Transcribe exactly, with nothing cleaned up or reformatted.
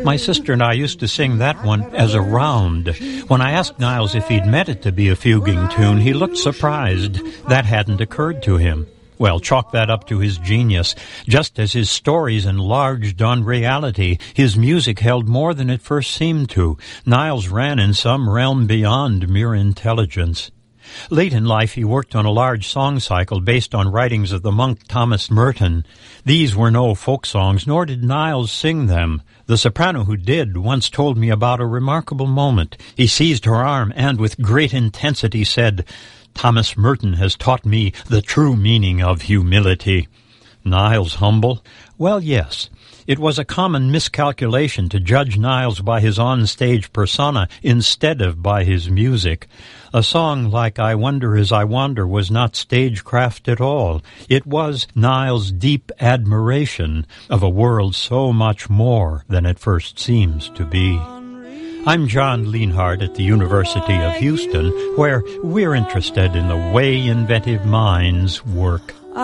My sister and I used to sing that one as a round. When I asked Niles if he'd meant it to be a fuguing tune, he looked surprised. That hadn't occurred to him. Well, chalk that up to his genius. Just as his stories enlarged on reality, his music held more than it first seemed to. Niles ran in some realm beyond mere intelligence. Late in life, he worked on a large song cycle based on writings of the monk Thomas Merton. These were no folk songs, nor did Niles sing them. The soprano who did once told me about a remarkable moment. He seized her arm and, with great intensity, said, "Thomas Merton has taught me the true meaning of humility." Niles humble? Well, yes. It was a common miscalculation to judge Niles by his on-stage persona instead of by his music. A song like I Wonder As I Wander was not stagecraft at all. It was Niles' deep admiration of a world so much more than it first seems to be. I'm John Lienhard at the University of Houston, where we're interested in the way inventive minds work.